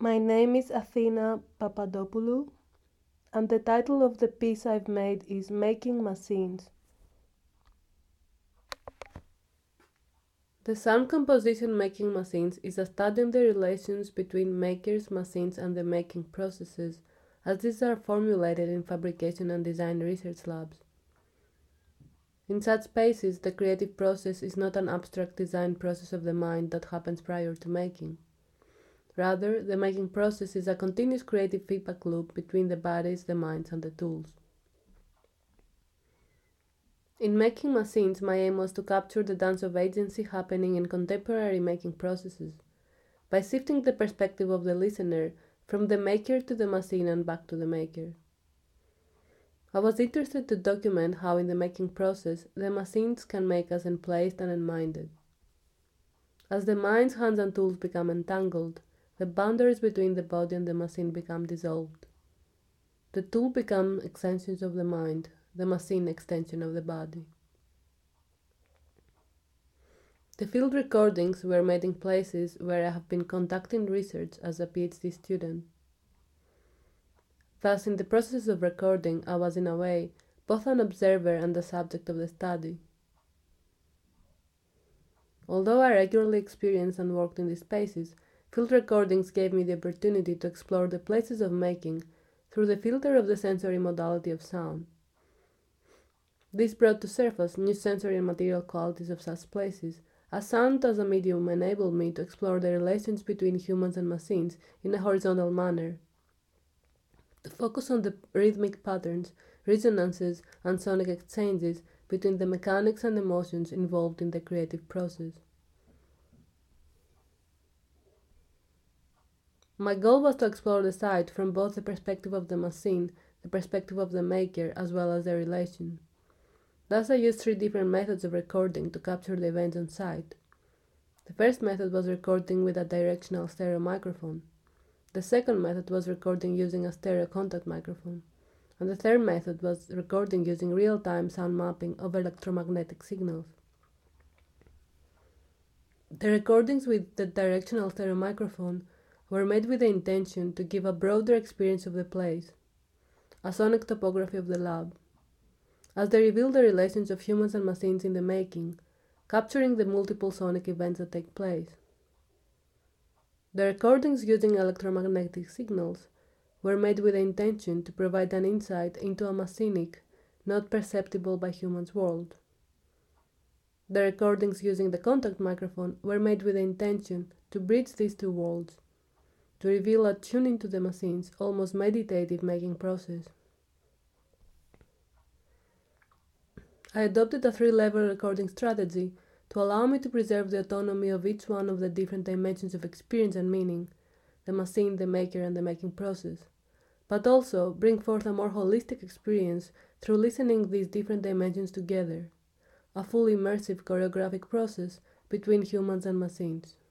My name is Athena Papadopoulou, and the title of the piece I've made is Making Machines. The sound composition Making Machines is a study on the relations between makers, machines, and the making processes, as these are formulated in fabrication and design research labs. In such spaces, the creative process is not an abstract design process of the mind that happens prior to making. Rather, the making process is a continuous creative feedback loop between the bodies, the minds, and the tools. In Making Machines, my aim was to capture the dance of agency happening in contemporary making processes, by shifting the perspective of the listener from the maker to the machine and back to the maker. I was interested to document how in the making process, the machines can make us emplaced and enminded. As the mind's hands and tools become entangled, the boundaries between the body and the machine become dissolved. The tool become extensions of the mind, the machine extension of the body. The field recordings were made in places where I have been conducting research as a PhD student. Thus, in the process of recording, I was in a way both an observer and the subject of the study. Although I regularly experienced and worked in these spaces, field recordings gave me the opportunity to explore the places of making through the filter of the sensory modality of sound. This brought to surface new sensory and material qualities of such places, as sound as a medium enabled me to explore the relations between humans and machines in a horizontal manner, to focus on the rhythmic patterns, resonances, and sonic exchanges between the mechanics and emotions involved in the creative process. My goal was to explore the site from both the perspective of the machine, the perspective of the maker, as well as their relation. Thus, I used 3 different methods of recording to capture the events on site. The first method was recording with a directional stereo microphone. The second method was recording using a stereo contact microphone. And the third method was recording using real-time sound mapping of electromagnetic signals. The recordings with the directional stereo microphone were made with the intention to give a broader experience of the place, a sonic topography of the lab, as they reveal the relations of humans and machines in the making, capturing the multiple sonic events that take place. The recordings using electromagnetic signals were made with the intention to provide an insight into a machinic, not perceptible by humans world. The recordings using the contact microphone were made with the intention to bridge these 2 worlds, to reveal a tuning to the machine's almost meditative making process. I adopted a 3-level recording strategy to allow me to preserve the autonomy of each one of the different dimensions of experience and meaning, the machine, the maker, and the making process, but also bring forth a more holistic experience through listening these different dimensions together, a fully immersive choreographic process between humans and machines.